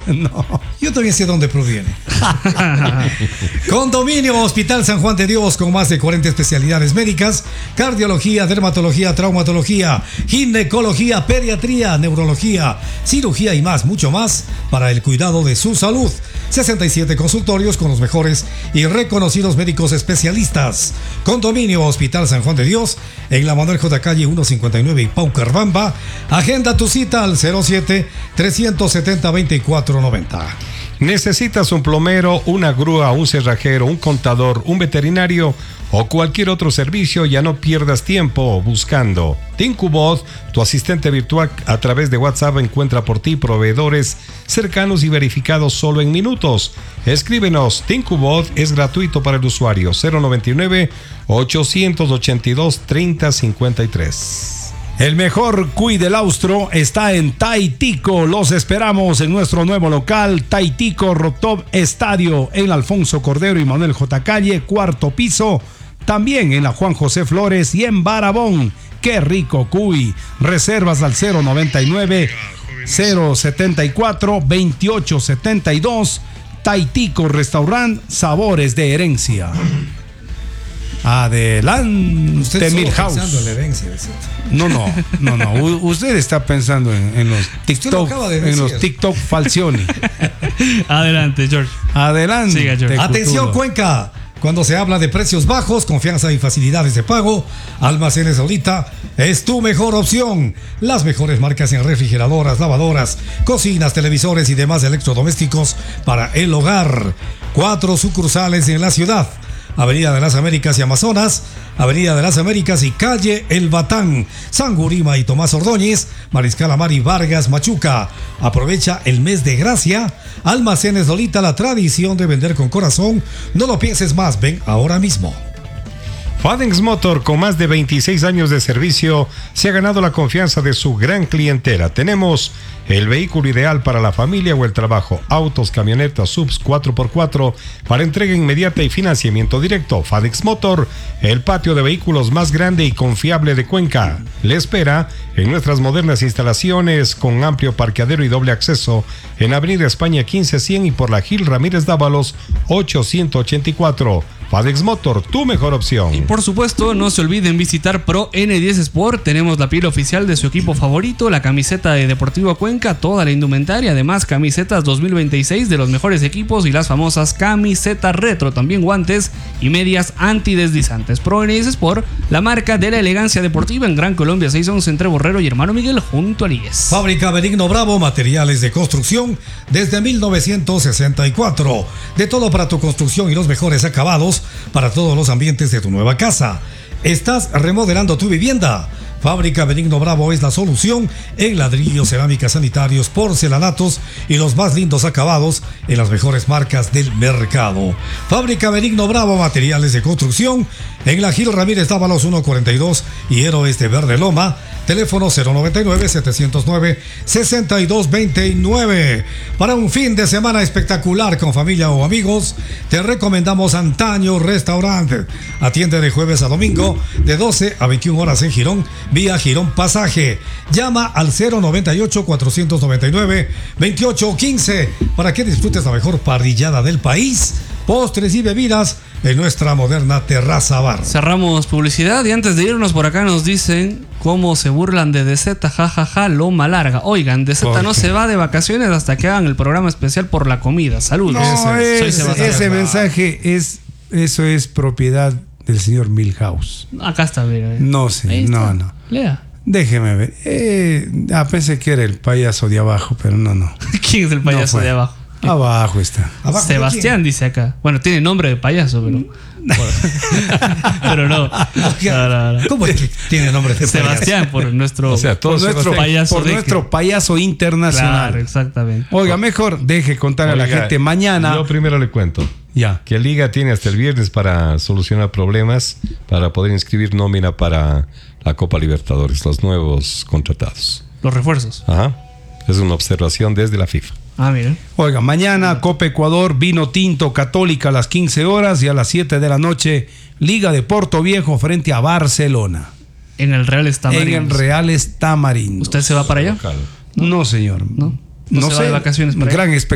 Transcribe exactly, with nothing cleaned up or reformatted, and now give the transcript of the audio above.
No. Yo también sé dónde proviene. Condominio Hospital San Juan de Dios, con más de cuarenta especialidades médicas: cardiología, dermatología, traumatología, ginecología, pediatría, neurología, cirugía y más, mucho más para el cuidado de su salud. sesenta y siete consultorios con los mejores y reconocidos médicos especialistas. Condominio Hospital San Juan de Dios, en la Manuel J. Calle ciento cincuenta y nueve y Paucarbamba. Agenda tu cita al cero siete, trescientos setenta, veinticuatro noventa. ¿Necesitas un plomero, una grúa, un cerrajero, un contador, un veterinario o cualquier otro servicio? Ya no pierdas tiempo buscando. Tincubot, tu asistente virtual a través de WhatsApp, encuentra por ti proveedores cercanos y verificados solo en minutos. Escríbenos. Tincubot es gratuito para el usuario. cero noventa y nueve, ochocientos ochenta y dos, treinta cincuenta y tres. El mejor cuy del austro está en Taitico. Los esperamos en nuestro nuevo local, Taitico Rooftop Estadio, en Alfonso Cordero y Manuel J. Calle, cuarto piso. También en la Juan José Flores y en Barabón. ¡Qué rico cuy! Reservas al cero noventa y nueve, cero setenta y cuatro, veintiocho setenta y dos. Taitico Restaurant, sabores de herencia. Adelante, Usted Milhouse. pensando en la herencia, No, no, no, no. U- usted está pensando en, en los TikTok, en los TikTok Falcioni. Adelante, George. Adelante. Siga, George. Atención, Cuenca. Cuando se habla de precios bajos, confianza y facilidades de pago, Almacenes Lolita es tu mejor opción. Las mejores marcas en refrigeradoras, lavadoras, cocinas, televisores y demás electrodomésticos para el hogar. Cuatro sucursales en la ciudad: Avenida de las Américas y Amazonas, Avenida de las Américas y Calle El Batán, San Gurima y Tomás Ordóñez, Mariscal Amari Vargas, Machuca. Aprovecha el mes de gracia. Almacenes Lolita, la tradición de vender con corazón. No lo pienses más, ven ahora mismo. Fadenx Motor, con más de veintiséis años de servicio, se ha ganado la confianza de su gran clientela. Tenemos el vehículo ideal para la familia o el trabajo: autos, camionetas, subs cuatro por cuatro para entrega inmediata y financiamiento directo. Fadenx Motor, el patio de vehículos más grande y confiable de Cuenca, le espera en nuestras modernas instalaciones con amplio parqueadero y doble acceso en Avenida España quince cien y por la Gil Ramírez Dávalos ochocientos ochenta y cuatro. Fadenx Motor, tu mejor opción. Y por supuesto, no se olviden visitar Pro N diez Sport. Tenemos la piel oficial de su equipo favorito, la camiseta de Deportivo Cuenca, toda la indumentaria, además camisetas dos mil veintiséis de los mejores equipos y las famosas camisetas retro, también guantes y medias antideslizantes. Pro N diez Sport, la marca de la elegancia deportiva, en Gran Colombia seiscientos once entre Borrero y Hermano Miguel, junto a Líes. Fábrica Benigno Bravo, materiales de construcción desde mil novecientos sesenta y cuatro. De todo para tu construcción y los mejores acabados para todos los ambientes de tu nueva casa. ¿Estás remodelando tu vivienda? Fábrica Benigno Bravo es la solución en ladrillos, cerámicas, sanitarios, porcelanatos y los más lindos acabados en las mejores marcas del mercado. Fábrica Benigno Bravo, materiales de construcción en la Gil Ramírez Dávalos ciento cuarenta y dos y Héroes de Verde Loma. Teléfono cero noventa y nueve, setecientos nueve, sesenta y dos veintinueve. Para un fin de semana espectacular con familia o amigos, te recomendamos Antaño Restaurante. Atiende de jueves a domingo de doce a veintiuna horas en Girón, vía Girón Pasaje. Llama al cero noventa y ocho, cuatrocientos noventa y nueve, veintiocho quince para que disfrutes la mejor parrillada del país, postres y bebidas en nuestra moderna terraza bar. Cerramos publicidad y antes de irnos, por acá nos dicen cómo se burlan de D Z, jajaja, ja, ja, loma larga. Oigan, D Z no se va de vacaciones hasta que hagan el programa especial por la comida. Saludos. No, ese, es, ese mensaje es, eso es propiedad del señor Milhouse. Acá está, mira. No sé, no, no. Lea. Déjeme ver. Eh, ah, pensé que era el payaso de abajo, pero no, no. ¿Quién es el payaso no de abajo? Abajo está. ¿Abajo Sebastián dice acá. Bueno, tiene nombre de payaso, pero. pero no. No, no, no. ¿Cómo es que tiene nombre de payaso? Sebastián, por nuestro, O sea, Por nuestro payaso, por de nuestro que- payaso internacional. Claro, exactamente. Oiga, mejor deje contar a la Oiga, gente mañana. Yo primero le cuento Ya. que Liga tiene hasta el viernes para solucionar problemas, para poder inscribir nómina para la Copa Libertadores, los nuevos contratados. Los refuerzos. Ajá. Es una observación desde la FIFA. Ah, miren. Oiga, mañana Copa Ecuador, vino tinto Católica a las quince horas y a las siete de la noche Liga de Porto Viejo frente a Barcelona. En el Real Estamarindo. En el Real Estamarindo. ¿Usted se va para allá? Local. No, señor. ¿No? ¿No se va de vacaciones para Gran